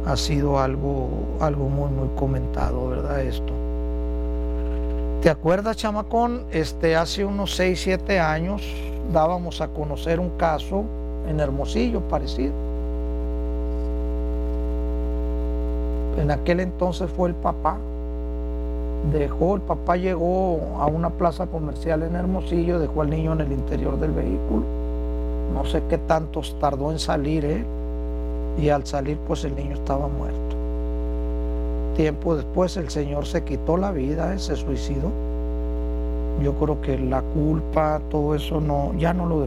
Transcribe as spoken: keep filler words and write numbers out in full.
ha sido algo, algo muy, muy comentado, ¿verdad? Esto. ¿Te acuerdas, chamacón? Este, hace unos seis, siete años dábamos a conocer un caso en Hermosillo parecido. En aquel entonces fue el papá. Dejó, el papá llegó a una plaza comercial en Hermosillo, dejó al niño en el interior del vehículo. No sé qué tanto tardó en salir él. Y al salir, pues el niño estaba muerto. Tiempo después el señor se quitó la vida, ¿eh? Se suicidó. Yo creo que la culpa, todo eso no, ya no lo